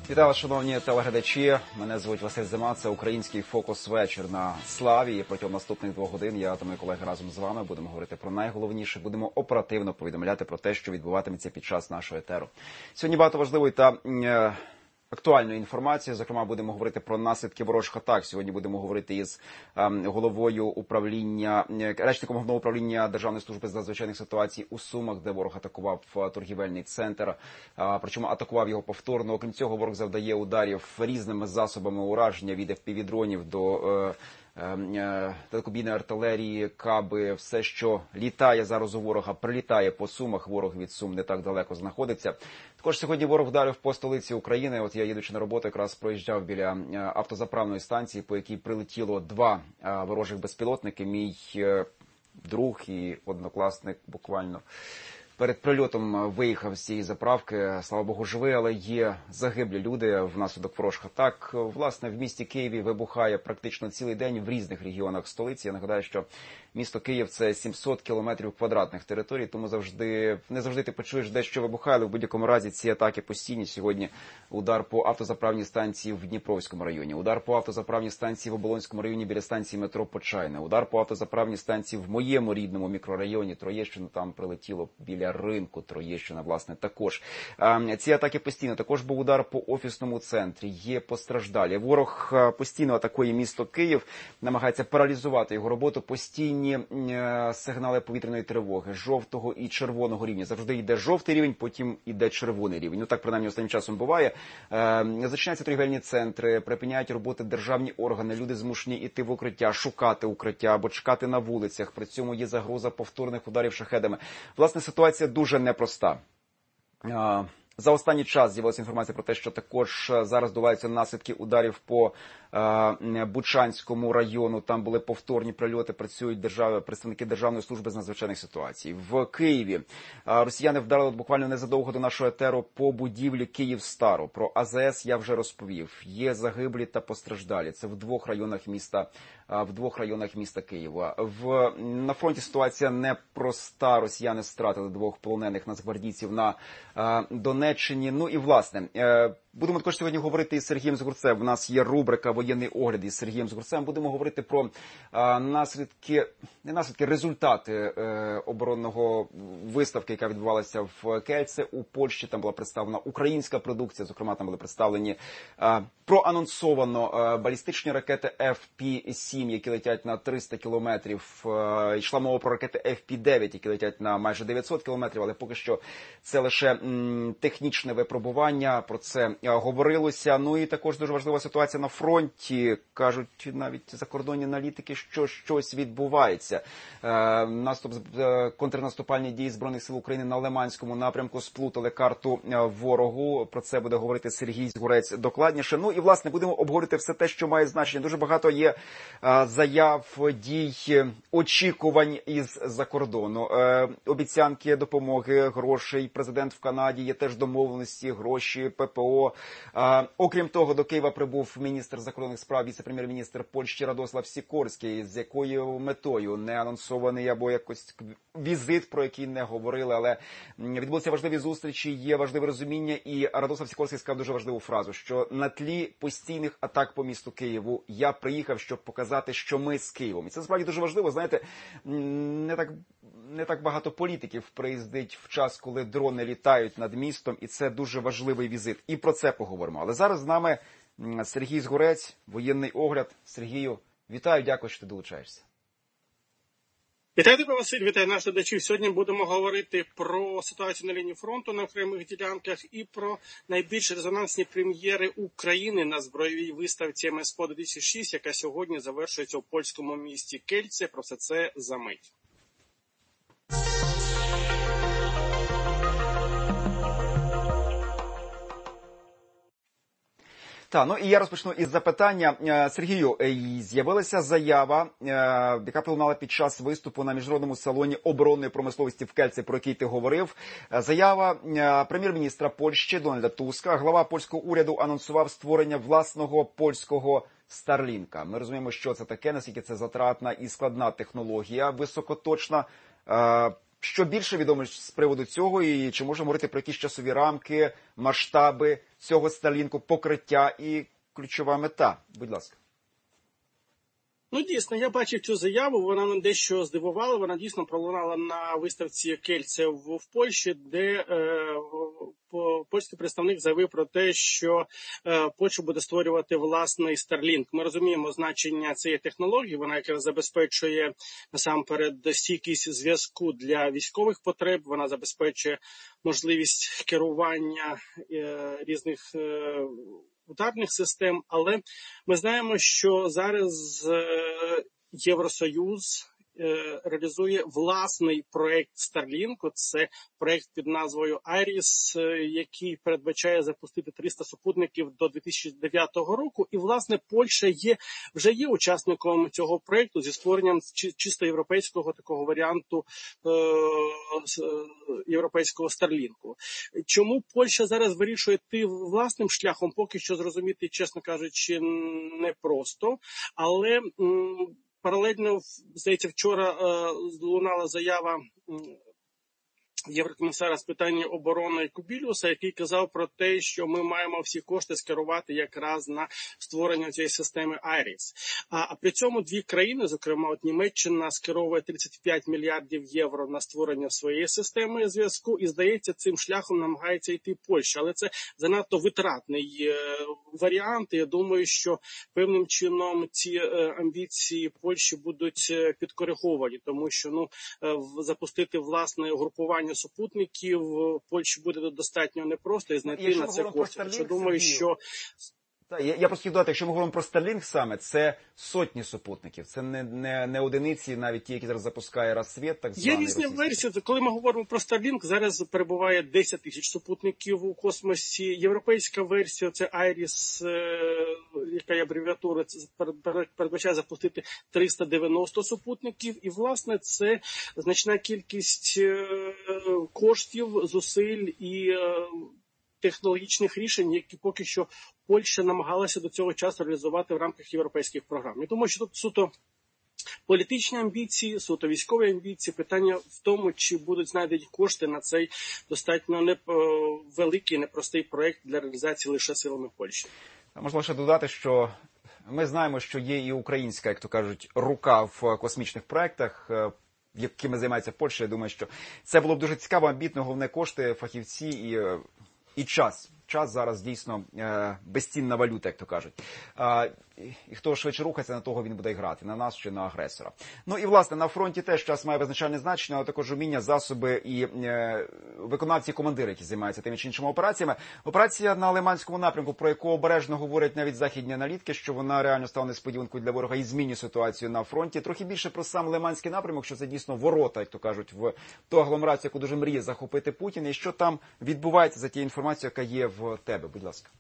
Вітаю вас, шановні телеглядачі. Мене звуть Василь Зима. Це український фокус-вечір на Славі. І протягом наступних 2 годин я та мої колеги разом з вами будемо говорити про найголовніше. Будемо оперативно повідомляти про те, що відбуватиметься під час нашого етеру. Сьогодні багато важливої та актуальної інформації. Зокрема, будемо говорити про наслідки ворожих атак. Сьогодні будемо говорити із головою управління, речником головного управління Державної служби з надзвичайних ситуацій у Сумах, де ворог атакував торгівельний центр. Причому атакував його повторно. Окрім цього, ворог завдає ударів різними засобами ураження від FPV-дронів до далекобійної артилерії, каби, все, що літає зараз у ворога, прилітає по Сумах. Ворог від Сум не так далеко знаходиться. Також сьогодні ворог вдарив по столиці України. От я, їдучи на роботу, якраз проїжджав біля автозаправної станції, по якій прилетіло 2 ворожих безпілотники. Мій друг і однокласник буквально перед прильотом виїхав з цієї заправки. Слава Богу, живий, але є загиблі люди внаслідок ворожих атак. Власне, в місті Києві вибухає практично цілий день в різних регіонах столиці. Я нагадаю, що місто Київ – це 700 кілометрів квадратних територій, тому не завжди ти почуєш, де що вибухає, але в будь-якому разі ці атаки постійні. Сьогодні удар по автозаправній станції в Дніпровському районі, удар по автозаправній станції в Оболонському районі біля станції метро Почайна, удар по автозаправній станції в моєму рідному мікрорайоні Троєщина, там прилетіло біля ринку Троєщина, власне, також. Ці атаки постійно. Також був удар по офісному центрі, є постраждалі. Ворог постійно атакує місто Київ, намагається паралізувати його роботу, постійні сигнали повітряної тривоги, жовтого і червоного рівня. Завжди йде жовтий рівень, потім йде червоний рівень. Ну так, принаймні, останнім часом буває. Зачиняються торгівельні центри, припиняють роботи державні органи, люди змушені йти в укриття, шукати укриття або чекати на вулицях. При цьому є загроза повторних ударів шахедами. Власне, ситуація дуже непроста. За останній час з'явилася інформація про те, що також зараз долаються наслідки ударів по Бучанському району. Там були повторні прильоти, працюють представники Державної служби з надзвичайних ситуацій. В Києві росіяни вдарили буквально незадовго до нашого етеру по будівлі Київстару. Про АЗС я вже розповів. Є загиблі та постраждалі. Це в 2 районах міста Києва. На фронті ситуація непроста. Росіяни втратили 2 полонених нацгвардійців на Донеччині. Ну і, власне, будемо також сьогодні говорити із Сергієм Згурцем. У нас є рубрика «Воєнний огляд» із Сергієм Згурцем. Будемо говорити про результати оборонного виставки, яка відбувалася в Кельце у Польщі. Там була представлена українська продукція, зокрема там були представлені проанонсовано балістичні ракети FP-7, які летять на 300 кілометрів. Йшла мова про ракети FP-9, які летять на майже 900 кілометрів, але поки що це лише технічне випробування, про це говорилося. Ну і також дуже важлива ситуація на фронті. Кажуть навіть закордонні аналітики, що щось відбувається. Контрнаступальні дії Збройних сил України на Лиманському напрямку сплутали карту ворогу. Про це буде говорити Сергій Згурець докладніше. Ну і, власне, будемо обговорити все те, що має значення. Дуже багато є заяв, дій, очікувань із-за кордону. Обіцянки допомоги, грошей. Президент в Канаді, є теж домовленості, гроші, ППО. Окрім того, до Києва прибув міністр закордонних справ, віце-прем'єр-міністр Польщі Радослав Сікорський. З якою метою? Не анонсований або якось візит, про який не говорили, але відбулися важливі зустрічі, є важливе розуміння, і Радослав Сікорський сказав дуже важливу фразу, що на тлі постійних атак по місту Києву я приїхав, щоб показати, що ми з Києвом. І це справді дуже важливо, знаєте, не так багато політиків приїздить в час, коли дрони літають над містом, і це дуже важливий візит. І про це поговоримо. Але зараз з нами Сергій Згурець, воєнний огляд. Сергію, вітаю, дякую, що ти долучаєшся. Вітаю тебе, Василь, вітаю наших глядачів. Сьогодні будемо говорити про ситуацію на лінії фронту на окремих ділянках і про найбільш резонансні прем'єри України на збройовій виставці МСПО-2006, яка сьогодні завершується у польському місті Кельце. Про все це за мить. Так, ну і я розпочну із запитання. Сергію, з'явилася заява, яка пролунала під час виступу на міжнародному салоні оборонної промисловості в Кельце, про який ти говорив. Заява прем'єр-міністра Польщі Дональда Туска. Глава польського уряду анонсував створення власного польського Старлінка. Ми розуміємо, що це таке, наскільки це затратна і складна технологія, високоточна. Що більше відомо з приводу цього і чи можемо говорити про якісь часові рамки, масштаби, цього Старлінку, покриття і ключова мета? Будь ласка. Ну, дійсно, я бачив цю заяву, вона мене дещо здивувала, вона дійсно пролунала на виставці Кельце в Польщі, де польський представник заявив про те, що Польща буде створювати власний Starlink. Ми розуміємо значення цієї технології, вона якраз забезпечує насамперед стійкість зв'язку для військових потреб, вона забезпечує можливість керування різних ударних систем, але ми знаємо, що зараз Євросоюз реалізує власний проект Starlink. Це проект під назвою IRIS, який передбачає запустити 300 супутників до 2009 року. І, власне, Польща вже є учасником цього проекту зі створенням чисто європейського такого варіанту європейського Starlink. Чому Польща зараз вирішує йти власним шляхом, поки що зрозуміти, чесно кажучи, непросто. Але паралельно, здається, вчора лунала заява єврокомісара з питань оборони Кубілюса, який казав про те, що ми маємо всі кошти скерувати якраз на створення цієї системи IRIS. А при цьому дві країни, зокрема от Німеччина, скеровує 35 мільярдів євро на створення своєї системи зв'язку, і, здається, цим шляхом намагається йти Польща. Але це занадто витратний варіант, і я думаю, що певним чином ці амбіції Польщі будуть підкориговані, тому що запустити власне угрупування супутників Польщі буде достатньо непросто і знайти на це кошти. Я думаю, що я просто хотів додати, якщо ми говоримо про Starlink саме, це сотні супутників, це не одиниці, навіть ті, які зараз запускає Рассвіт, так званий. Є різні версії. Коли ми говоримо про Starlink, зараз перебуває 10 тисяч супутників у космосі. Європейська версія, це IRIS, яка є абревіатура, передбачає запустити 390 супутників. І, власне, це значна кількість коштів, зусиль і технологічних рішень, які поки що Польща намагалася до цього часу реалізувати в рамках європейських програм. Я думаю, що тут суто політичні амбіції, суто військові амбіції, питання в тому, чи будуть знайдені кошти на цей достатньо великий, непростий проєкт для реалізації лише силами Польщі. Можна ще додати, що ми знаємо, що є і українська, як то кажуть, рука в космічних проєктах, якими займається Польща. Я думаю, що це було б дуже цікаво, амбітно, головне кошти, фахівці і час. Час зараз дійсно безцінна валюта, як то кажуть. І хто швидше рухається, на того він буде грати, на нас чи на агресора. Ну і, власне, на фронті теж час має визначальне значення, але також уміння, засоби і виконавці, командири, які займаються тими чи іншими операціями. Операція на Лиманському напрямку, про яку обережно говорять навіть західні аналітики, що вона реально стала несподіванкою для ворога і змінює ситуацію на фронті. Трохи більше про сам Лиманський напрямок, що це дійсно ворота, як то кажуть, в ту агломерацію, яку дуже мріє захопити Путін, і що там відбувається за тією інформацією, яка є в тебе. Будь ласка.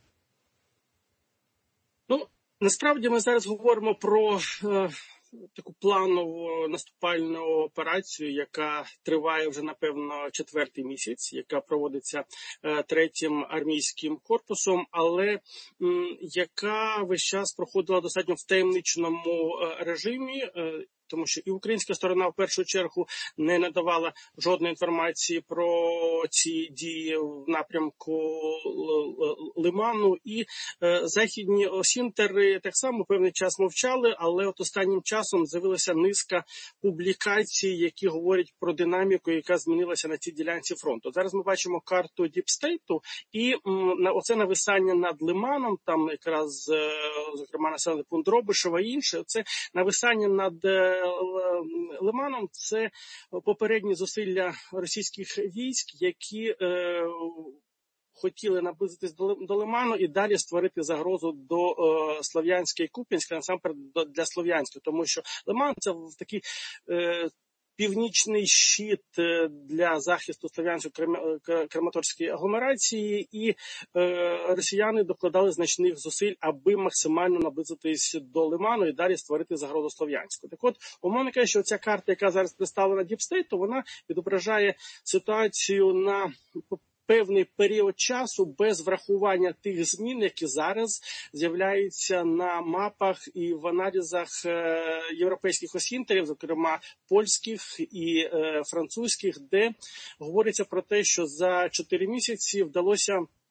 Насправді ми зараз говоримо про таку планову наступальну операцію, яка триває вже, напевно, 4-й місяць, яка проводиться 3-м армійським корпусом, але яка весь час проходила достатньо в таємничному режимі, тому що і українська сторона в першу чергу не надавала жодної інформації про ці дії в напрямку Лиману, і західні осінтери так само певний час мовчали, але от останнім часом з'явилася низка публікацій, які говорять про динаміку, яка змінилася на цій ділянці фронту. Зараз ми бачимо карту Діпстейту, і оце нависання над Лиманом, там якраз, зокрема, населений пункт Дробишева і інше, це нависання над Лиманом, це попередні зусилля російських військ, які хотіли наблизитись до Лиману і далі створити загрозу до Слов'янська і Куп'янська, насамперед для Слов'янська, тому що Лиман – це такий північний щит для захисту Слов'янсько-Краматорської агломерації, і росіяни докладали значних зусиль, аби максимально наблизитись до Лиману і далі створити загрозу Слов'янську. Так от, умовно кажучи, що ця карта, яка зараз представлена Діпстейту, вона відображає ситуацію на певний період часу без врахування тих змін, які зараз з'являються на мапах і в аналізах європейських осінтерів, зокрема польських і французьких, де говориться про те, що за 4 місяці вдалося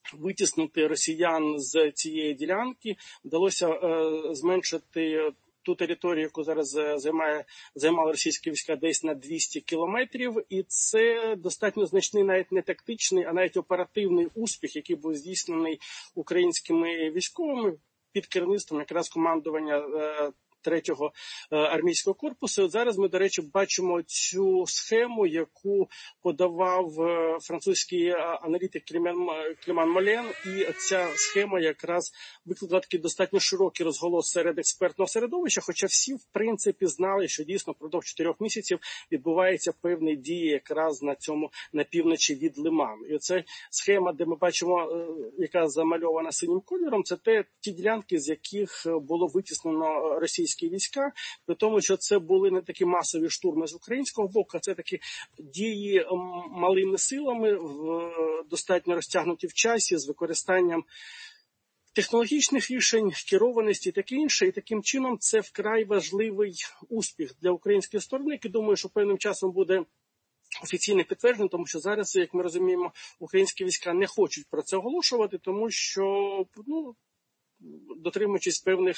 витіснити росіян з цієї ділянки, вдалося зменшити ту територію, яку зараз займали російські війська, десь на 200 кілометрів. І це достатньо значний, навіть не тактичний, а навіть оперативний успіх, який був здійснений українськими військовими під керівництвом якраз командування 3-го армійського корпусу. От зараз ми, до речі, бачимо цю схему, яку подавав французький аналітик Клеман Молен, і ця схема якраз викликала такий достатньо широкий розголос серед експертного середовища, хоча всі, в принципі, знали, що дійсно впродовж 4 місяців відбуваються певні дії якраз на півночі від Лиману. І оця схема, де ми бачимо, яка замальована синім кольором, це ті ділянки, з яких було витіснено російські війська, при тому, що це були не такі масові штурми з українського боку, а це такі дії малими силами, достатньо розтягнуті в часі, з використанням технологічних рішень, керованості і таке інше. І таким чином це вкрай важливий успіх для української сторони, який, думаю, що певним часом буде офіційно підтверджено, тому що зараз, як ми розуміємо, українські війська не хочуть про це оголошувати, тому що, дотримуючись певних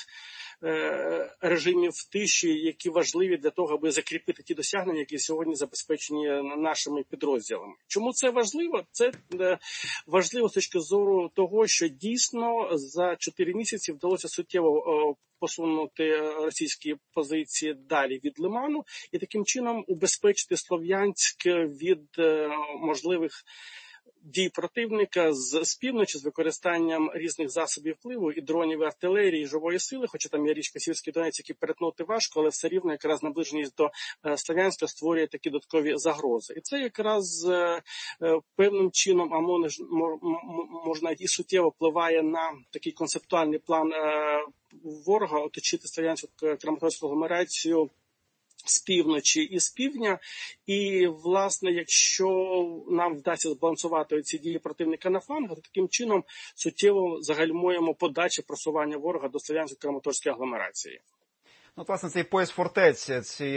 режимів тиші, які важливі для того, аби закріпити ті досягнення, які сьогодні забезпечені нашими підрозділами. Чому це важливо? Це важливо з точки зору того, що дійсно за 4 місяці вдалося суттєво посунути російські позиції далі від Лиману і таким чином убезпечити Слов'янськ від можливих дій противника з півночі, з використанням різних засобів впливу, і дронів, і артилерії, і живої сили, хоча там є річка Сіверський Донець, які перетнути важко, але все рівно якраз наближеність до Слов'янська створює такі додаткові загрози. І це якраз певним чином, а можна і суттєво впливає на такий концептуальний план ворога оточити Слов'янську Краматорську агломерацію з півночі і з півдня. І, власне, якщо нам вдасться збалансувати ці дії противника на флангах, то таким чином суттєво загальмуємо подальше просування ворога до Слов'янської Краматорської агломерації. Власне, цей пояс фортець,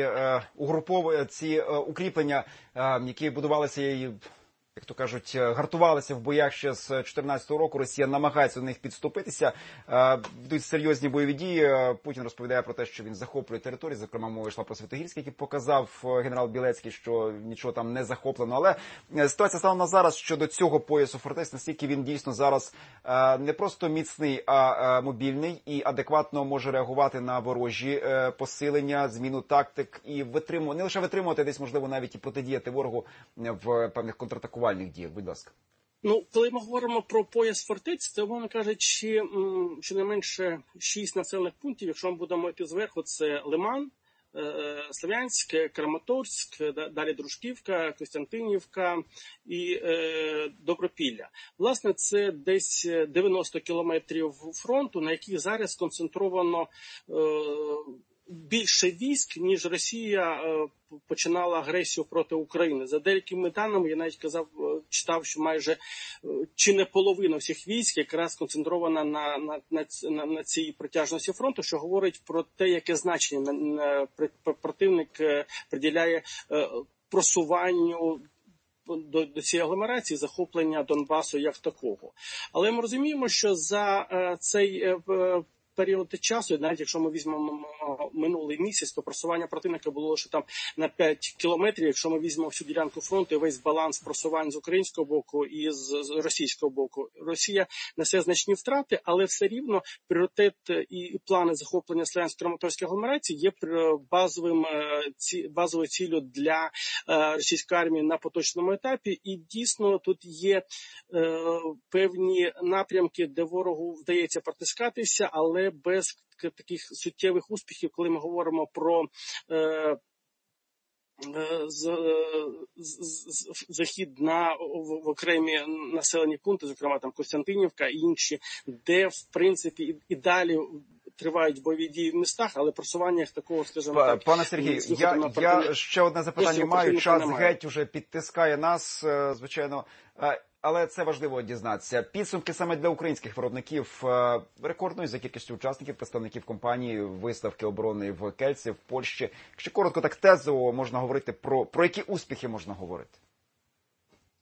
ці укріплення, які будувалися і, як то кажуть, гартувалися в боях ще з 2014 року, Росія намагається до них підступитися. Йдуть серйозні бойові дії. Путін розповідає про те, що він захоплює території, зокрема мова йшла про Святогірськ, який показав генерал Білецький, що нічого там не захоплено. Але ситуація стала на зараз щодо цього поясу фортець, наскільки він дійсно зараз не просто міцний, а мобільний і адекватно може реагувати на ворожі посилення, зміну тактик і витримувати, не лише витримувати, десь можливо навіть і протидіяти ворогу в певних контратакувальних діях. Будь ласка. Коли ми говоримо про пояс фортець, це, мовно кажучи, щонайменше 6 населених пунктів, якщо ми будемо йти зверху, це Лиман, Слов'янськ, Краматорськ, далі Дружківка, Костянтинівка і Добропілля. Власне, це десь 90 кілометрів фронту, на яких зараз сконцентровано більше військ, ніж Росія починала агресію проти України. За деякими даними, я навіть читав, що майже чи не половина всіх військ якраз сконцентрована на цій протяжності фронту, що говорить про те, яке значення противник приділяє просуванню до цієї агломерації, захоплення Донбасу як такого. Але ми розуміємо, що за цей період часу, навіть якщо ми візьмемо минулий місяць, то просування противника було лише там на 5 кілометрів. Якщо ми візьмемо всю ділянку фронту і весь баланс просувань з українського боку і з російського боку, Росія несе значні втрати, але все рівно пріоритет і плани захоплення Слов'янсько-Краматорської агломерації є базовою ціллю для російської армії на поточному етапі. І дійсно тут є певні напрямки, де ворогу вдається протискатися, але без таких суттєвих успіхів, коли ми говоримо про захід в окремі населені пункти, зокрема там Костянтинівка і інші, де в принципі і далі тривають бойові дії в містах, але просування їх такого, скажімо так. Пане Сергію, я ще одне запитання маю. Час геть уже підтискає нас, звичайно. Але це важливо дізнатися. Підсумки саме для українських виробників рекордної за кількістю учасників, представників компанії виставки оборони в Кельці, в Польщі. Якщо коротко так тезово можна говорити, про які успіхи можна говорити?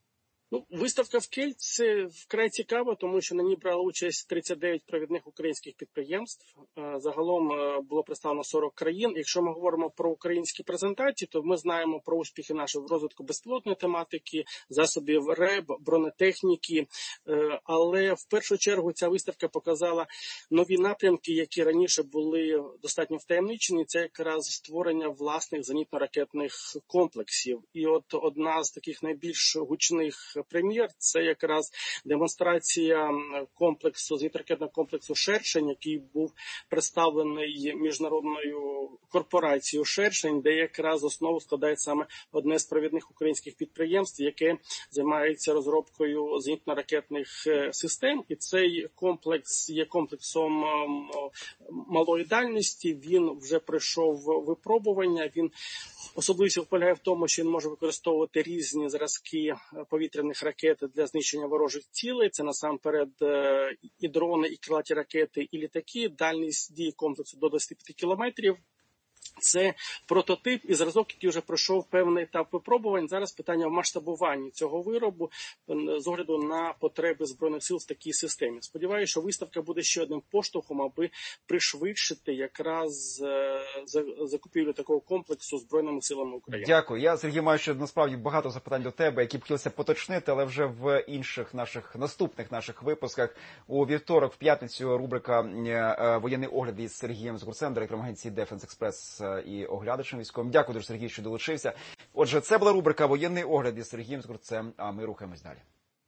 Виставка в Кельці вкрай цікава, тому що на ній брали участь 39 провідних українських підприємств. Загалом було представлено 40 країн. Якщо ми говоримо про українські презентації, то ми знаємо про успіхи наші в розвитку безпілотної тематики, засобів РЕБ, бронетехніки. Але в першу чергу ця виставка показала нові напрямки, які раніше були достатньо втаємничені. Це якраз створення власних зенітно-ракетних комплексів. І от одна з таких найбільш гучних прем'єр – це якраз демонстрація зенітно-ракетного комплексу «Шершень», який був представлений міжнародною корпорацією «Шершень», де якраз основу складає саме одне з провідних українських підприємств, яке займається розробкою зенітно-ракетних систем. І цей комплекс є комплексом малої дальності, він вже пройшов випробування, він особливість полягає в тому, що він може використовувати різні зразки повітряних ракет для знищення ворожих цілей. Це насамперед і дрони, і крилаті ракети, і літаки. Дальність дії комплексу до 25 кілометрів. Це прототип і зразок, який вже пройшов певний етап випробувань. Зараз питання в масштабуванні цього виробу з огляду на потреби Збройних сил в такій системі. Сподіваюся, що виставка буде ще одним поштовхом, аби пришвидшити якраз закупівлю такого комплексу Збройними силами України. Дякую. Я, Сергій, маю ще насправді багато запитань до тебе, які б хотілося поточнити, але вже в інших наступних наших випусках. У вівторок, в п'ятницю, рубрика «Воєнний огляд» із Сергієм Згурцем, директором агенції Defense Express і оглядачем військовим. Дякую дуже, Сергій, що долучився. Отже, це була рубрика «Воєнний огляд» із Сергієм Згурцем, а ми рухаємось далі.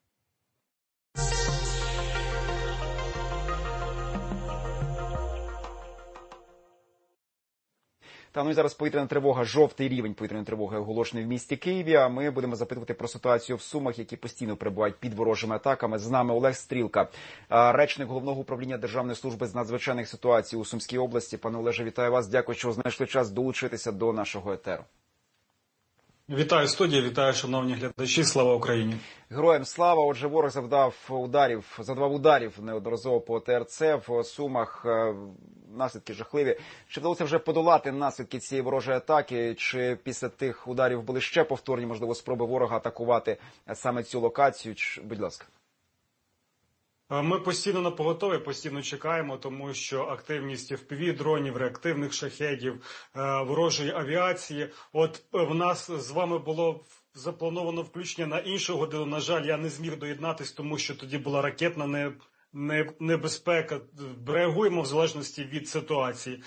І зараз повітряна тривога, жовтий рівень повітряної тривоги оголошений в місті Києві. А ми будемо запитувати про ситуацію в Сумах, які постійно перебувають під ворожими атаками. З нами Олег Стрілка, речник Головного управління Державної служби з надзвичайних ситуацій у Сумській області. Пане Олеже, вітаю вас. Дякую, що знайшли час долучитися до нашого етеру. Вітаю студія, вітаю шановні глядачі. Слава Україні! Героям слава! Отже, ворог завдав ударів неодноразово по ТРЦ в Сумах. Наслідки жахливі. Чи вдалося вже подолати наслідки цієї ворожої атаки? Чи після тих ударів були ще повторні, можливо, спроби ворога атакувати саме цю локацію? Будь ласка. Ми постійно напоготові, постійно чекаємо, тому що активність FPV-дронів, реактивних шахедів, ворожої авіації. От в нас з вами було заплановано включення на іншу годину. На жаль, я не зміг доєднатись, тому що тоді була ракетна небезпека. Реагуємо в залежності від ситуації.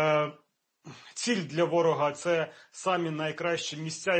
Ціль для ворога – це самі найкращі місця,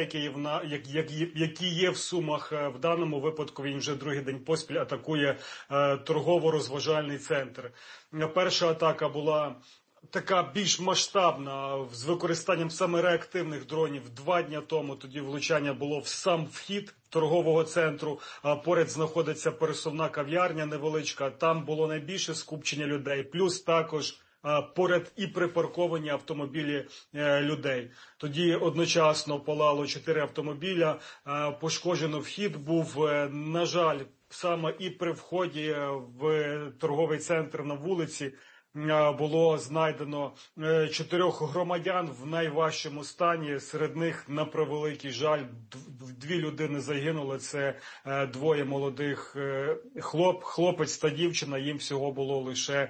які є в Сумах. В даному випадку він вже другий день поспіль атакує торгово-розважальний центр. Перша атака була така більш масштабна, з використанням саме реактивних дронів. 2 дні тому тоді влучання було в сам вхід торгового центру. Поряд знаходиться пересувна кав'ярня невеличка. Там було найбільше скупчення людей. Плюс також поряд і припарковані автомобілі людей. Тоді одночасно палало 4 автомобіля, пошкоджено вхід був, на жаль, саме і при вході в торговий центр на вулиці було знайдено 4 громадян в найважчому стані. Серед них, на превеликий жаль, 2 людини загинули. Це 2 молодих хлопець та дівчина. Їм всього було лише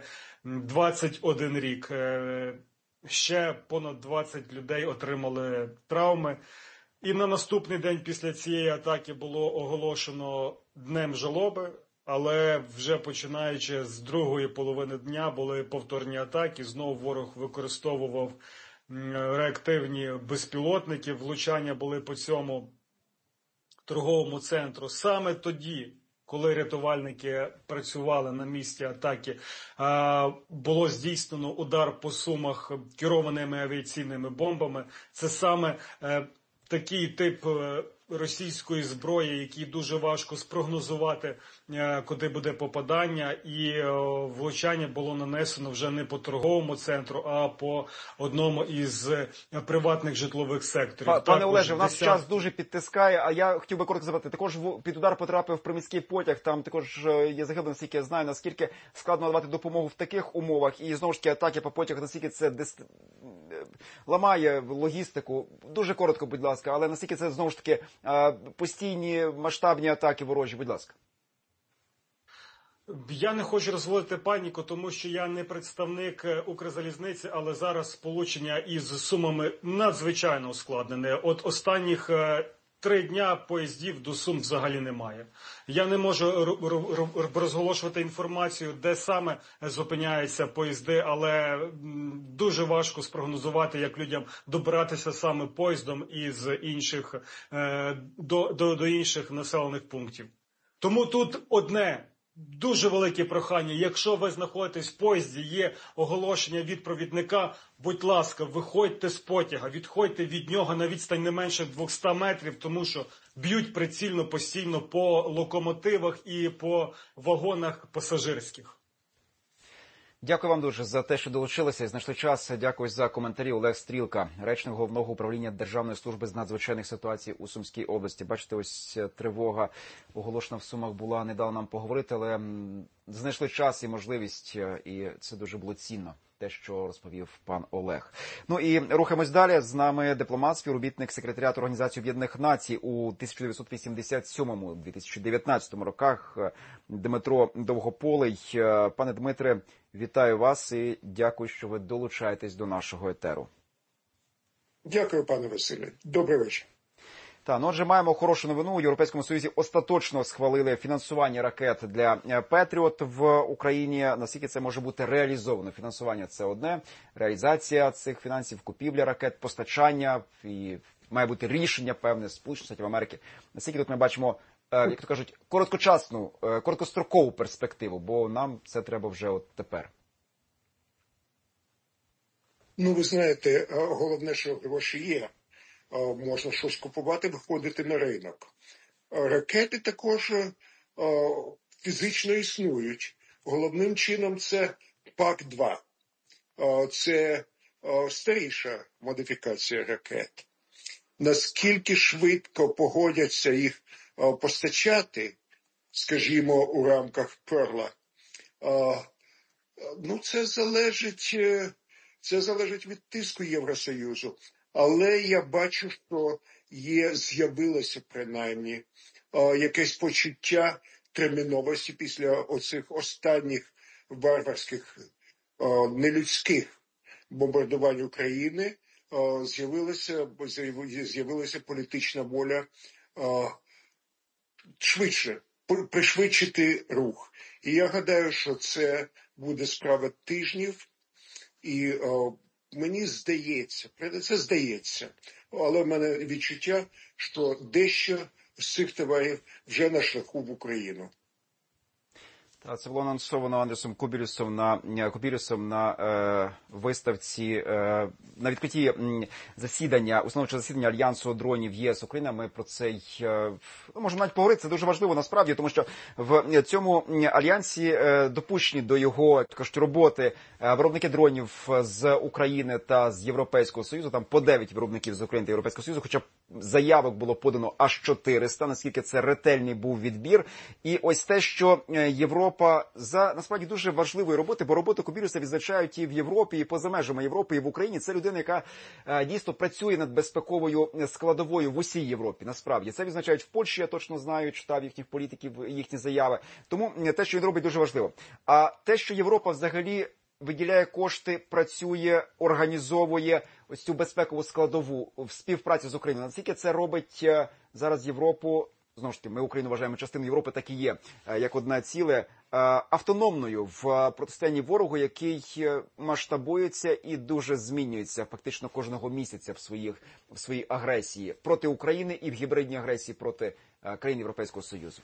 21 рік. Ще понад 20 людей отримали травми. І на наступний день після цієї атаки було оголошено днем жалоби. Але вже починаючи з другої половини дня були повторні атаки. Знову ворог використовував реактивні безпілотники. Влучання були по цьому торговому центру. Саме тоді, коли рятувальники працювали на місці атаки, було здійснено удар по Сумах керованими авіаційними бомбами. Це саме такий тип російської зброї, який дуже важко спрогнозувати, куди буде попадання, і влучання було нанесено вже не по торговому центру, а по одному із приватних житлових секторів. Пане Олеже, у нас час дуже підтискає, а я хотів би коротко запитати, також під удар потрапив приміський потяг, там також є загиблий, наскільки я знаю, наскільки складно надавати допомогу в таких умовах, і знову ж таки атаки по потягу, наскільки це ламає логістику. Дуже коротко, будь ласка, але наскільки це знову ж таки постійні масштабні атаки ворожі? Будь ласка. Я не хочу розводити паніку, тому що я не представник Укрзалізниці, але зараз сполучення із Сумами надзвичайно ускладнене. От останніх 3 дня поїздів до Сум взагалі немає. Я не можу розголошувати інформацію, де саме зупиняються поїзди, але дуже важко спрогнозувати, як людям добиратися саме поїздом із інших, до інших населених пунктів. Тому тут одне дуже велике прохання. Якщо ви знаходитесь в поїзді, є оголошення від провідника, будь ласка, виходьте з потяга, відходьте від нього на відстань не менше 200 метрів, тому що б'ють прицільно постійно по локомотивах і по вагонах пасажирських. Дякую вам дуже за те, що долучилися і знайшли час. Дякую за коментарі. Олег Стрілка, речник Головного управління Державної служби з надзвичайних ситуацій у Сумській області. Бачите, ось тривога оголошена в Сумах була, не дала нам поговорити, але знайшли час і можливість, і це дуже було цінно. Те, що розповів пан Олег. Ну і рухаємось далі. З нами дипломат, співробітник секретаріату Організації Об'єднаних Націй у 1987-2019 роках Дмитро Довгополий. Пане Дмитре, вітаю вас і дякую, що ви долучаєтесь до нашого етеру. Дякую, пане Василе. Добрий вечір. Отже, маємо хорошу новину. У Європейському Союзі остаточно схвалили фінансування ракет для Петріот в Україні. Наскільки це може бути реалізовано? Фінансування – це одне, реалізація цих фінансів, купівля ракет, постачання, і має бути рішення певне Сполучених Штатів Америки. Наскільки тут ми бачимо, як то кажуть, короткочасну, короткострокову перспективу, бо нам це треба вже от тепер. Ну, ви знаєте, головне, що гроші є. Можна щось купувати, виходити на ринок. Ракети також фізично існують. Головним чином це ПАК-2. Це старіша модифікація ракет. Наскільки швидко погодяться їх постачати, скажімо, у рамках Перла, ну, це залежить від тиску Євросоюзу. Але я бачу, що з'явилося принаймні якесь почуття терміновості після оцих останніх варварських, нелюдських бомбардувань України. З'явилася політична воля швидше, пришвидшити рух. І я гадаю, що це буде справа тижнів. І мені здається, але в мене відчуття, що дещо з цих товарів вже на шляху в Україну. Це було анонсовано Андресом Кубірюсом на виставці, на відкритті засідання, установчого засідання Альянсу дронів ЄС-Україна. Ми про це можемо навіть поговорити. Це дуже важливо насправді, тому що в цьому альянсі допущені до його роботи виробники дронів з України та з Європейського Союзу. Там по 9 виробників з України та Європейського Союзу, хоча заявок було подано аж 400, наскільки це ретельний був відбір. І ось те, що Європа за, насправді, дуже важливої роботи, бо роботу Кубірюса відзначають і в Європі, і поза межами Європи, і в Україні. Це людина, яка дійсно працює над безпековою складовою в усій Європі, насправді. Це відзначають в Польщі, я точно знаю, читав їхніх політиків, їхні заяви. Тому те, що він робить, дуже важливо. А те, що Європа взагалі виділяє кошти, працює, організовує ось цю безпекову складову в співпраці з Україною. Наскільки це робить зараз Європу, знову ж таки, ми Україну вважаємо частиною Європи, так і є, як одне ціле, автономною в протистоянні ворогу, який масштабується і дуже змінюється фактично кожного місяця в своїй агресії проти України і в гібридній агресії проти країн Європейського Союзу.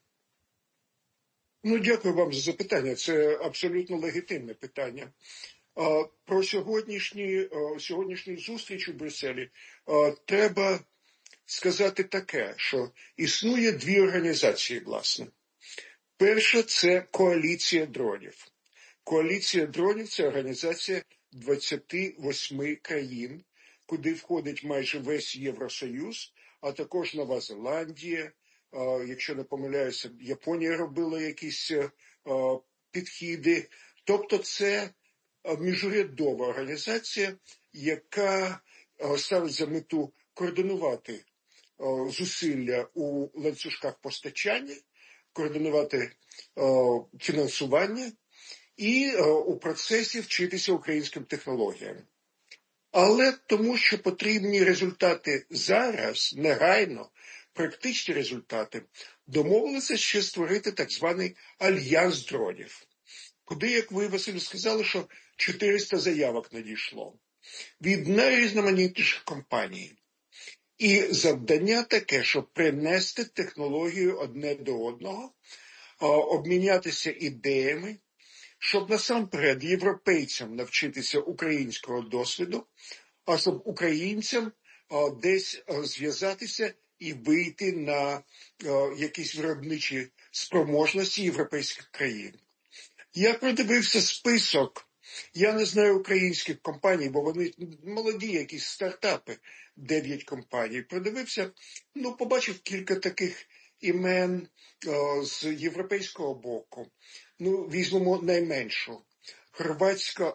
Ну, дякую вам за запитання. Це абсолютно легітимне питання. Про сьогоднішню зустріч у Брюсселі треба сказати таке, що існує 2 організації, власне. Перша – це коаліція дронів. Коаліція дронів – це організація 28 країн, куди входить майже весь Євросоюз, а також Нова Зеландія, якщо не помиляюся, Японія робила якісь підхіди. Тобто це міжурядова організація, яка ставить за мету координувати зусилля у ланцюжках постачання, координувати фінансування і у процесі вчитися українським технологіям. Але тому, що потрібні результати зараз, негайно, практичні результати, домовилися ще створити так званий альянс дронів, куди, як ви, Василь, сказали, що 400 заявок надійшло від найрізноманітніших компаній. І завдання таке, щоб принести технологію одне до одного, обмінятися ідеями, щоб насамперед європейцям навчитися українського досвіду, а щоб українцям десь зв'язатися і вийти на якісь виробничі спроможності європейських країн. Я продивився список, я не знаю українських компаній, бо вони молоді якісь стартапи, 9 компаній. Продивився, побачив кілька таких імен з європейського боку. Візьмемо найменшу. Хорватська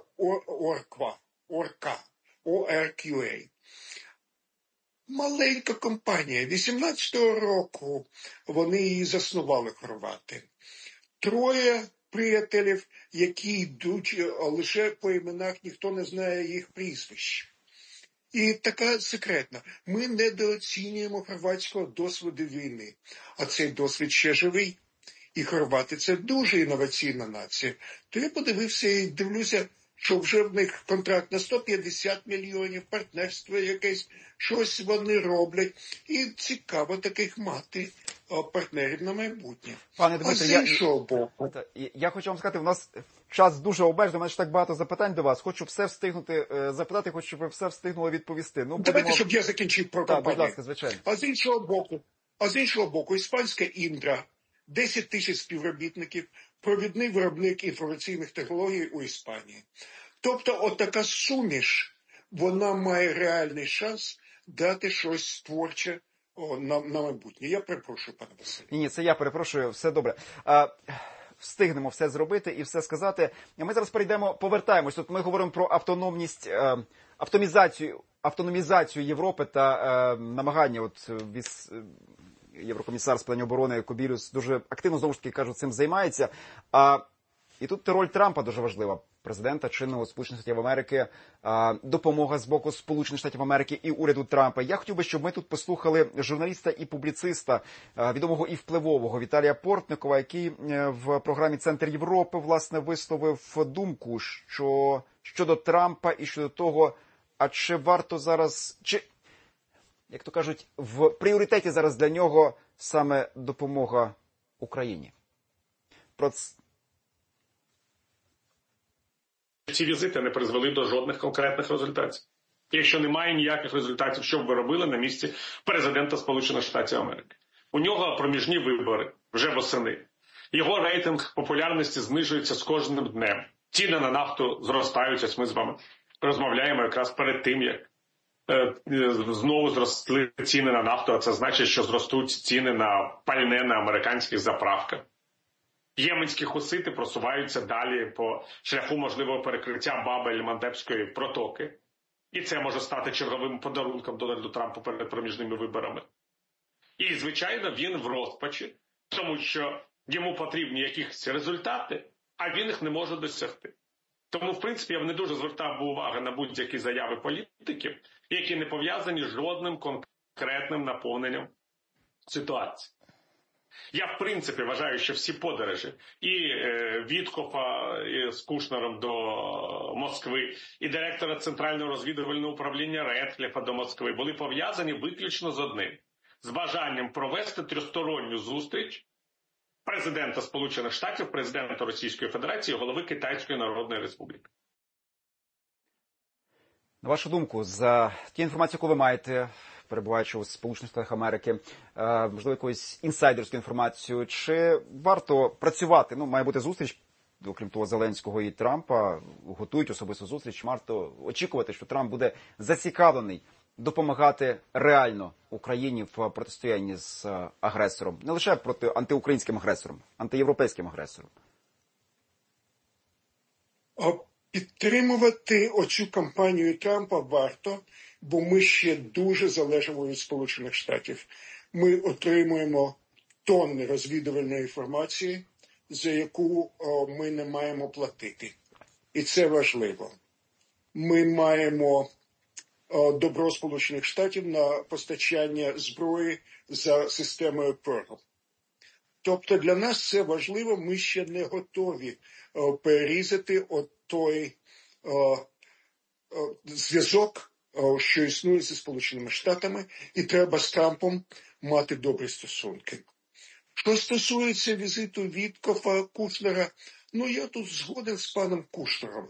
Орка, ORQA. Маленька компанія. 18-го року вони її заснували, хорвати. 3 приятелів, які йдуть лише по іменах, ніхто не знає їх прізвищ. І така секретна. Ми недооцінюємо хорватського досвіду війни, а цей досвід ще живий. І хорвати – це дуже інноваційна нація. То я подивився і дивлюся, що вже в них контракт на 150 мільйонів, партнерство якесь, щось вони роблять. І цікаво таких мати партнерів на майбутнє. Пане Дмитре, я хочу вам сказати, у нас час дуже обмежений, у мене ж так багато запитань до вас. Хочу все встигнути запитати, хочу, щоб ви все встигнули відповісти. Давайте, щоб я закінчив про компанію. Так, будь ласка, звичайно. А з іншого боку, іспанська Індра, 10 тисяч співробітників, провідний виробник інформаційних технологій у Іспанії. Тобто, отака суміш, вона має реальний шанс дати щось творче на майбутнє. Я перепрошую, пане Василь. Ні, це я перепрошую, все добре. Встигнемо все зробити і все сказати. Ми зараз повертаємось. Тут ми говоримо про автономність, автономізацію Європи та намагання Єврокомісар з питань оборони Кобілюс дуже активно, знову ж таки, кажуть, цим займається. І тут роль Трампа дуже важлива. Президента чинного Сполучених Штатів Америки, допомога з боку Сполучених Штатів Америки і уряду Трампа. Я хотів би, щоб ми тут послухали журналіста і публіциста, відомого і впливового Віталія Портникова, який в програмі «Центр Європи», власне, висловив думку щодо Трампа і щодо того, а чи варто зараз, як то кажуть, в пріоритеті зараз для нього саме допомога Україні. Ці візити не призвели до жодних конкретних результатів. Якщо немає ніяких результатів, що б ви робили на місці президента Сполучених Штатів Америки? У нього проміжні вибори вже восени. Його рейтинг популярності знижується з кожним днем. Ціни на нафту зростають, ось ми з вами розмовляємо якраз перед тим, як знову зросли ціни на нафту, а це значить, що зростуть ціни на пальне на американських заправках. Єменські хусити просуваються далі по шляху можливого перекриття Бабель-Мандебської протоки. І це може стати черговим подарунком Дональду Трампу перед проміжними виборами. І, звичайно, він в розпачі, тому що йому потрібні якісь результати, а він їх не може досягти. Тому, в принципі, я не дуже звертав уваги на будь-які заяви політиків, які не пов'язані з жодним конкретним наповненням ситуації. Я, в принципі, вважаю, що всі подорожі і Віткофа з Кушнером до Москви, і директора Центрального розвідувального управління Реткліфа до Москви були пов'язані виключно з одним – з бажанням провести тристоронню зустріч президента Сполучених Штатів, президента Російської Федерації і голови Китайської Народної Республіки. На вашу думку, за ті інформації, яку ви маєте, перебуваючи у Сполучених Штатах Америки, можливо, якусь інсайдерську інформацію, чи варто працювати? Має бути зустріч, окрім того, Зеленського і Трампа, готують особисту зустріч, варто очікувати, що Трамп буде зацікавлений допомагати реально Україні в протистоянні з агресором. Не лише проти антиукраїнським агресором, антиєвропейським агресором. Підтримувати оцю кампанію Трампа варто, бо ми ще дуже залежимо від Сполучених Штатів. Ми отримуємо тонни розвідувальної інформації, за яку ми не маємо платити. І це важливо. Ми маємо добро Сполучених Штатів на постачання зброї за системою Pearl. Тобто для нас це важливо, ми ще не готові перерізати той зв'язок, що існує зі Сполученими Штатами, і треба з Трампом мати добрі стосунки. Що стосується візиту Віткофа, Кушнера, я тут згоден з паном Кушнером,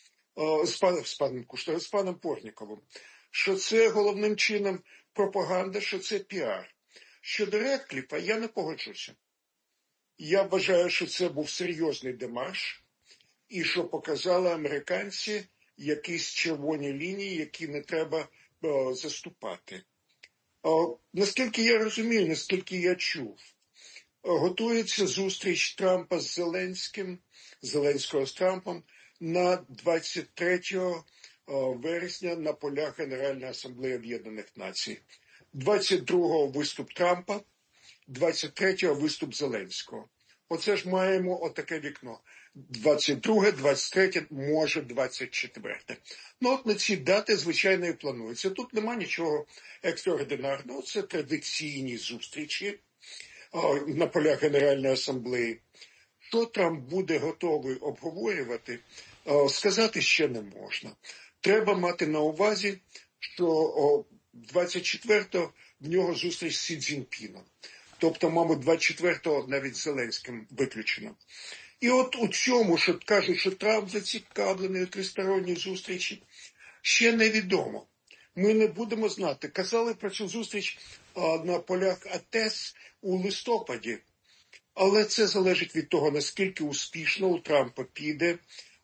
з паном Портніковим, що це головним чином пропаганда, що це піар. Щодо Редкліфа, я не погоджуся. Я вважаю, що це був серйозний демарш, і що показали американці якісь червоні лінії, які не треба заступати. Наскільки я розумію, наскільки я чув, готується зустріч Трампа з Зеленського з Трампом на 23 вересня на полях Генеральної асамблеї Об'єднаних Націй. 22-го виступ Трампа, 23-го виступ Зеленського. Оце ж маємо отаке вікно. 22-ге, 23-е, може 24-те. От на ці дати, звичайно, і планується. Тут нема нічого екстраординарного. Це традиційні зустрічі на полях Генеральної асамблеї. Що Трамп буде готовий обговорювати, сказати ще не можна. Треба мати на увазі, що 24-го в нього зустріч з Сі Цзіньпіном. Тобто, мабуть, 24-го навіть з Зеленським виключено. І от у цьому, що кажуть, що Трамп зацікавлений у тристоронній зустрічі, ще невідомо. Ми не будемо знати. Казали про цю зустріч на полях АТЕС у листопаді. Але це залежить від того, наскільки успішно у Трампа піде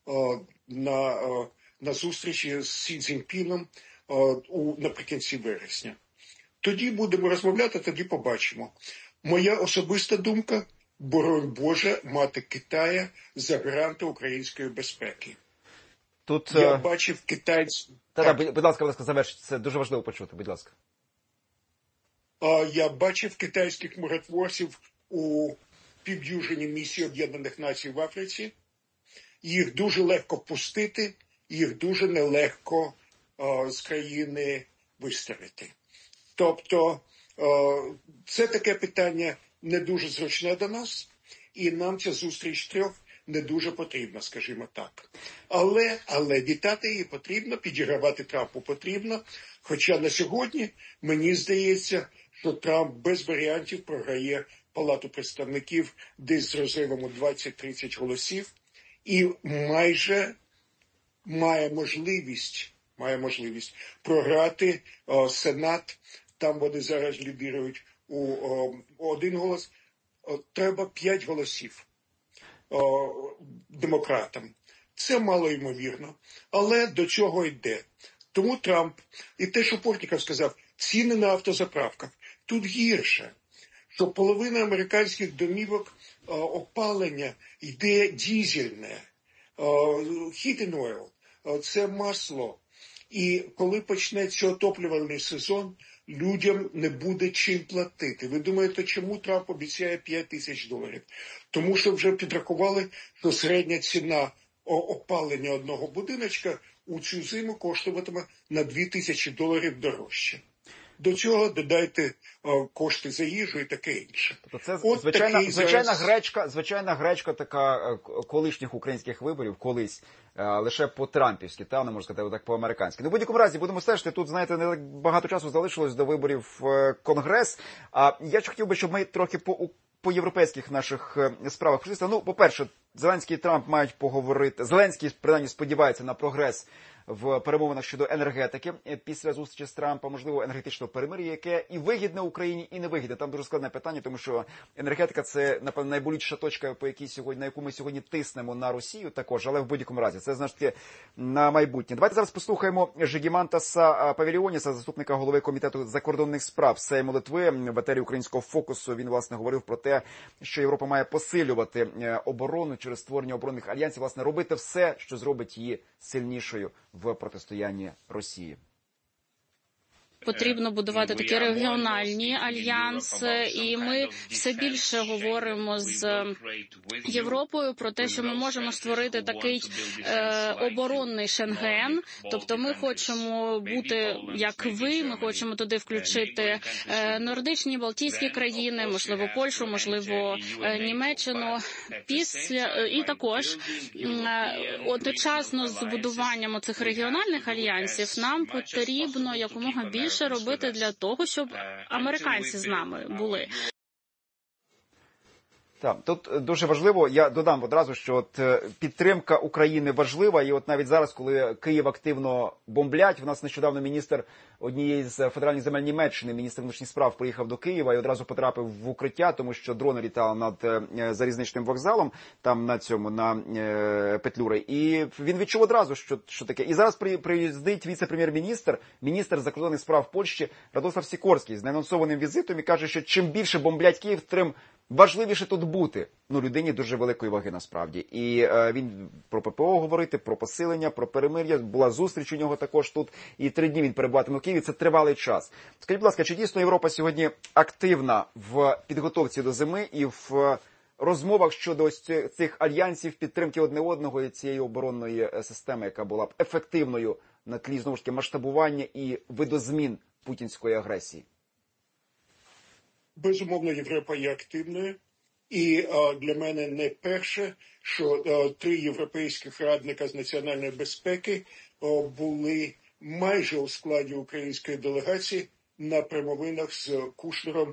на зустрічі з Сі Цзіньпіном наприкінці вересня. Тоді будемо розмовляти, тоді побачимо. Моя особиста думка – боронь Боже мати Китая за гаранта української безпеки. Тут... Я бачив китайців... Будь ласка, завершіть. Це дуже важливо почути, будь ласка. Я бачив китайських миротворців у півдюжині місії Об'єднаних Націй в Африці. Їх дуже легко пустити, їх дуже нелегко з країни виставити. Тобто це таке питання не дуже зручне до нас, і нам ця зустріч трьох не дуже потрібна, скажімо так. Але вітати її потрібно, підігравати Трампу потрібно, хоча на сьогодні мені здається, що Трамп без варіантів програє Палату представників десь з розривом у 20-30 голосів і майже має можливість програти Сенат. Там вони зараз лідирують у один голос. Треба 5 голосів демократам. Це малоймовірно, але до чого йде. Тому Трамп, і те, що Портніков сказав, ціни на автозаправках. Тут гірше, що половина американських домівок опалення йде дізельне, heating oil, це масло. І коли почнеться отоплювальний сезон, людям не буде чим платити. Ви думаєте, чому Трамп обіцяє $5000? Тому що вже підрахували, що середня ціна опалення одного будиночка у цю зиму коштуватиме на $2000 дорожче. До цього додайте кошти за їжу і таке інше. Тобто це звичайна гречка така колишніх українських виборів, колись, лише по-трампівськи, не можна сказати, так по-американськи. В будь-якому разі будемо стежити, тут, знаєте, не так багато часу залишилось до виборів в Конгрес. А я хотів би, щоб ми трохи по європейських наших справах пройшлися. По-перше, Зеленський і Трамп мають поговорити. Зеленський, принаймні, сподівається на прогрес в перемовинах щодо енергетики після зустрічі з Трампом, можливо, енергетичного перемир'я, яке і вигідне Україні, і не вигідне. Там дуже складне питання, тому що енергетика – це, напевно, найболючіша точка, на яку ми сьогодні тиснемо на Росію також, але в будь-якому разі. Це, значить, на майбутнє. Давайте зараз послухаємо Жигімантаса Павіліоніса, заступника голови Комітету закордонних справ Сейму Литви, в етері Українського фокусу. Він, власне, говорив про те, що Європа має посилювати оборону через створення оборонних альянсів, власне, робити все, що зробить її сильнішою в протистоянні Росії. потрібно будувати такі регіональні альянси, і ми все більше говоримо з Європою про те, що ми можемо створити такий оборонний Шенген. Тобто ми хочемо бути як ви, ми хочемо туди включити нордичні, балтійські країни, можливо, Польщу, можливо, Німеччину. І також одночасно з будуванням цих регіональних альянсів нам потрібно якомога більше робити для того, щоб американці з нами були. Так, тут дуже важливо, я додам одразу, що от підтримка України важлива, і от навіть зараз, коли Київ активно бомблять, в нас нещодавно міністр однієї з федеральних земель Німеччини, міністр внутрішніх справ, приїхав до Києва і одразу потрапив в укриття, тому що дрони літали над залізничним вокзалом, там на Петлюри, і він відчув одразу, що таке. І зараз приїздить віце-прем'єр-міністр, міністр закордонних справ Польщі Радослав Сікорський з неанонсованим візитом і каже, що чим більше бомблять Київ, тим важливіше тут бути. Людині дуже великої ваги насправді. І він про ППО говорити, про посилення, про перемир'я. Була зустріч у нього також тут. І 3 дні він перебуватиме в Києві. Це тривалий час. Скажіть, будь ласка, чи дійсно Європа сьогодні активна в підготовці до зими і в розмовах щодо ось цих альянсів, підтримки одне одного і цієї оборонної системи, яка була б ефективною на тлі, знову ж таки, масштабування і видозмін путінської агресії? Безумовно, Європа є активною. І для мене не перше, що 3 європейських радника з національної безпеки були майже у складі української делегації на промовинах з Кушнером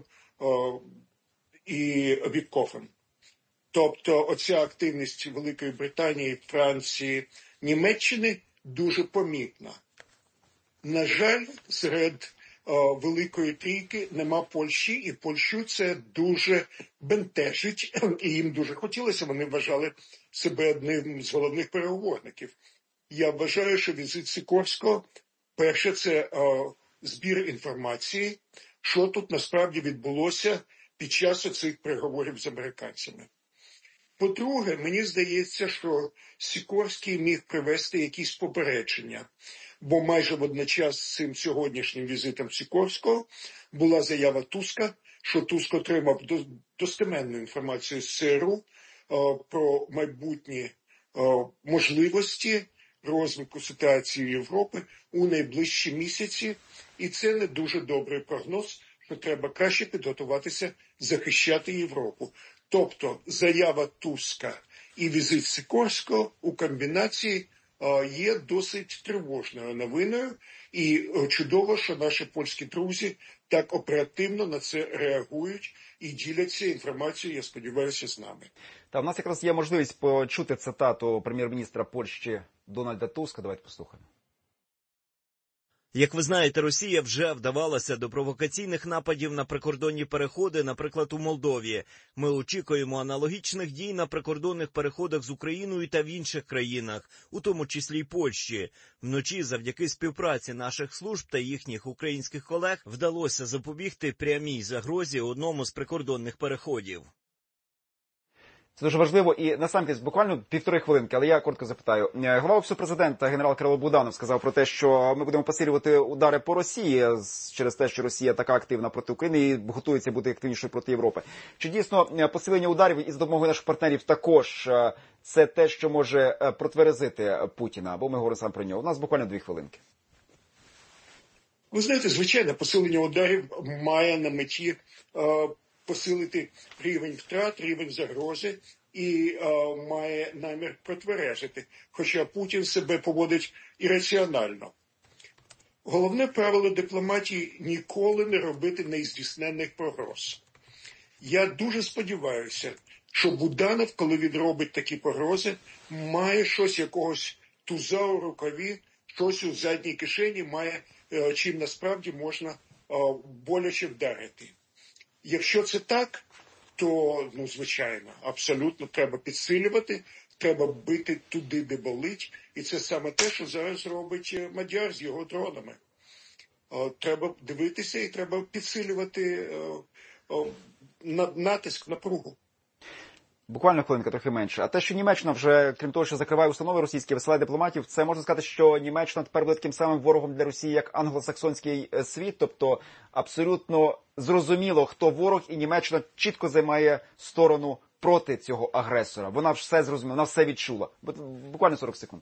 і Віткофом. Тобто оця активність Великої Британії, Франції, Німеччини дуже помітна. На жаль, серед Великої Трійки нема Польщі, і Польщу це дуже бентежить, і їм дуже хотілося, вони вважали себе одним з головних переговорників. Я вважаю, що візит Сікорського, перше, це збір інформації, що тут насправді відбулося під час цих переговорів з американцями. По-друге, мені здається, що Сікорський міг привести якісь попередження, бо майже водночас з цим сьогоднішнім візитом Сікорського була заява Туска, що Туск отримав достеменну інформацію з ЦРУ про майбутні можливості розвитку ситуації Європи у найближчі місяці. І це не дуже добрий прогноз, що треба краще підготуватися захищати Європу. Тобто заява Туска і візит Сікорського у комбінації є досить тривожною новиною, і чудово, що наші польські друзі так оперативно на це реагують і діляться інформацією, я сподіваюся, з нами. Та в нас якраз є можливість почути цитату прем'єр-міністра Польщі Дональда Туска. Давайте послухаємо. Як ви знаєте, Росія вже вдавалася до провокаційних нападів на прикордонні переходи, наприклад, у Молдові. Ми очікуємо аналогічних дій на прикордонних переходах з Україною та в інших країнах, у тому числі й Польщі. Вночі, завдяки співпраці наших служб та їхніх українських колег, вдалося запобігти прямій загрозі одному з прикордонних переходів. Це дуже важливо. І насамперед, буквально 1,5 хвилинки, але я коротко запитаю. Голова Офісу президента генерал Кирило Буданов сказав про те, що ми будемо посилювати удари по Росії через те, що Росія така активна проти України і готується бути активнішою проти Європи. Чи дійсно посилення ударів із допомогою наших партнерів також це те, що може протверезити Путіна? Або ми говоримо саме про нього. У нас буквально 2 хвилинки. Ви знаєте, звичайно, посилення ударів має на меті посилити рівень втрат, рівень загрози і має намір протверезити, хоча Путін себе поводить ірраціонально. Головне правило дипломатії – ніколи не робити нездійсненних погроз. Я дуже сподіваюся, що Буданов, коли він робить такі погрози, має щось, якогось туза у рукаві, щось у задній кишені, має, чим насправді можна боляче вдарити. Якщо це так, то, звичайно, абсолютно треба підсилювати, треба бити туди, де болить. І це саме те, що зараз робить Мадяр з його дронами. Треба дивитися і треба підсилювати натиск, напругу. Буквально хвилинка, трохи менше. А те, що Німеччина вже, крім того, що закриває установи російські, висилає дипломатів, це можна сказати, що Німеччина тепер буде таким самим ворогом для Росії, як англосаксонський світ. Тобто абсолютно зрозуміло, хто ворог, і Німеччина чітко займає сторону проти цього агресора. Вона все зрозуміла, вона все відчула. Буквально 40 секунд.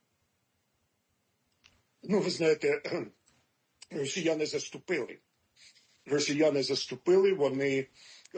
Ну, ви знаєте, росіяни заступили, вони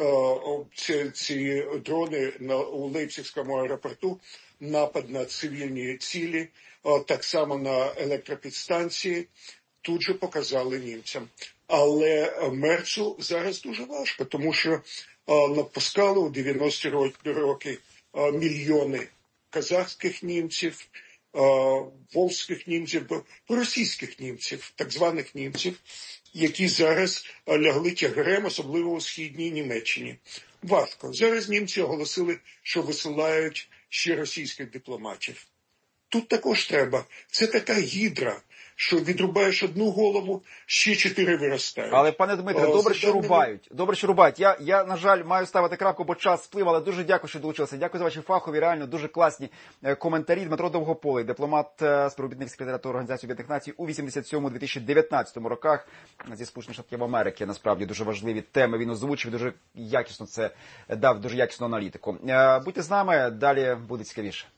ці дрони у Лейпцигському аеропорту, напад на цивільні цілі, так само на електропідстанції, тут же показали німцям. Але Мерцу зараз дуже важко, тому що напускали у 90-ті роки мільйони казахських німців, волзьких німців, російських німців, так званих німців, які зараз лягли тягарем, особливо у східній Німеччині. Важко. Зараз німці оголосили, що висилають ще російських дипломатів. Тут також треба. Це така гідра, що відрубаєш одну голову, ще 4 виростають. Але, пане Дмитре, добре, що рубають. Добре, що рубають. Я, на жаль, маю ставити крапку, бо час сплив, але дуже дякую, що долучилися. Дякую за ваші фахові, реально дуже класні коментарі. Дмитро Довгополий, дипломат, співробітник секретаріату Організації Об'єднаних Націй у 87-2019 роках зі Сполучених Штатів Америки. Насправді дуже важливі теми він озвучив, дуже якісно це дав, дуже якісну аналітику. Будьте з нами, далі буде цікавіше.